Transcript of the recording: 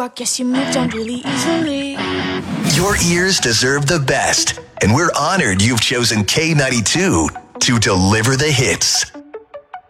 I guess you moved on really easily. Your ears deserve the best, and we're honored you've chosen K92 to deliver the hits.